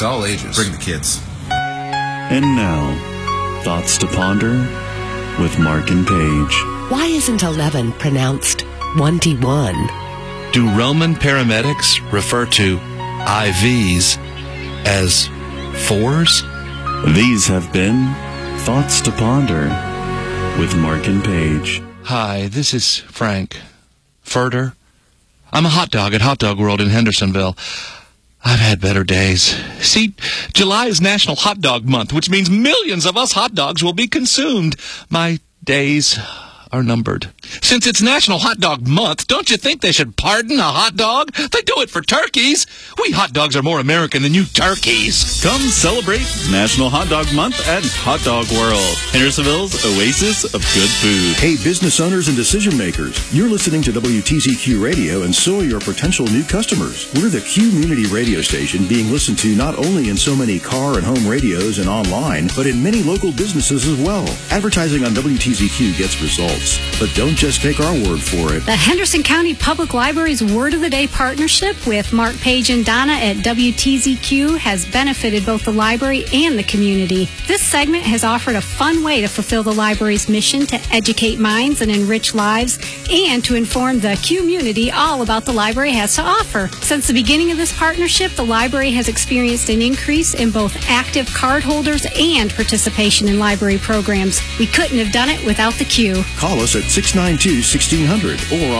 It's all ages. Bring the kids. And now, Thoughts to Ponder with Mark and Paige. Why isn't 11 pronounced 21? Do Roman paramedics refer to IVs as 4s? These have been Thoughts to Ponder with Mark and Paige. Hi, this is Frank Furter. I'm a hot dog at Hot Dog World in Hendersonville. I've had better days. See, July is National Hot Dog Month, which means millions of us hot dogs will be consumed. My days are numbered. Since it's National Hot Dog Month, don't you think they should pardon a hot dog? They do it for turkeys. We hot dogs are more American than you turkeys. Come celebrate National Hot Dog Month at Hot Dog World, Hendersonville's oasis of good food. Hey, business owners and decision makers, you're listening to WTZQ Radio, and so are your potential new customers. We're the community radio station being listened to not only in so many car and home radios and online, but in many local businesses as well. Advertising on WTZQ gets results, but don't just take our word for it. The Henderson County Public Library's Word of the Day partnership with Mark, Page, and Donna at WTZQ has benefited both the library and the community. This segment has offered a fun way to fulfill the library's mission to educate minds and enrich lives, and to inform the community all about the library has to offer. Since the beginning of this partnership, the library has experienced an increase in both active cardholders and participation in library programs. We couldn't have done it without the Q. Call us at 692-1600 or